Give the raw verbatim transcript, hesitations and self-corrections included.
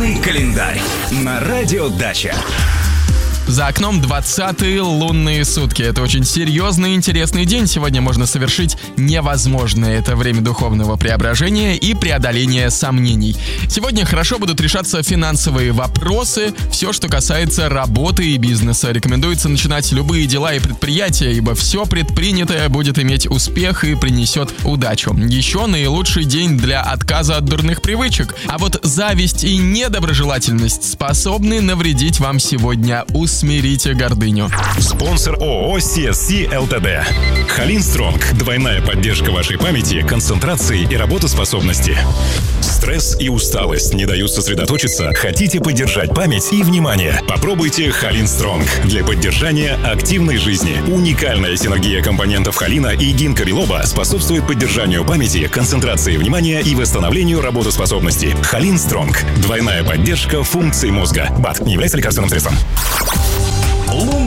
Лунный календарь на радио Дача. За окном двадцатые лунные сутки. Это очень серьезный и интересный день. Сегодня можно совершить невозможное. Это время духовного преображения и преодоления сомнений. Сегодня хорошо будут решаться финансовые вопросы, все, что касается работы и бизнеса. Рекомендуется начинать любые дела и предприятия, ибо все предпринятое будет иметь успех и принесет удачу. Еще наилучший день для отказа от дурных привычек. А вот зависть и недоброжелательность способны навредить вам сегодня. Усмирите гордыню. Спонсор ООО си эс си эл тэ дэ. Халин Стронг. Двойная поддержка вашей памяти, концентрации и работоспособности. Стресс и усталость не дают сосредоточиться? Хотите поддержать память и внимание? Попробуйте Халин Стронг для поддержания активной жизни. Уникальная синергия компонентов холина и гинка билоба способствует поддержанию памяти, концентрации внимания и восстановлению работоспособности. Халин Стронг. Двойная поддержка функций мозга. БАД не является лекарственным средством. Лунный